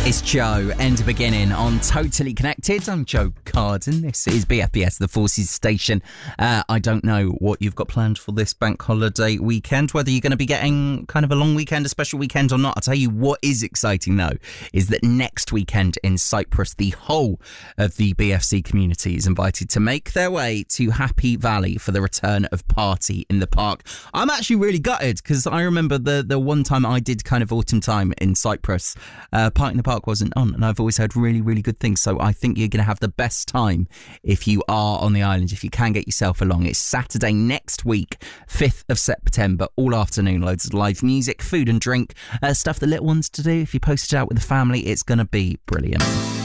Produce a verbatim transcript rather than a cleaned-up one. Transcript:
It's Joe, End Beginning on Totally Connected. I'm Joe Carden. This is B F B S, the Forces Station. Uh, I don't know what you've got planned for this bank holiday weekend, whether you're going to be getting kind of a long weekend, a special weekend or not. I'll tell you what is exciting, though, is that next weekend in Cyprus, the whole of the B F C community is invited to make their way to Happy Valley for the return of Party in the Park. I'm actually really gutted because I remember the, the one time I did kind of autumn time in Cyprus, uh, Party in the Park wasn't on, and I've always heard really, really good things. So I think you're going to have the best time if you are on the island, if you can get yourself along. It's Saturday next week, fifth of September, all afternoon. Loads of live music, food and drink, uh, stuff the little ones to do. If you post it out with the family, it's going to be brilliant.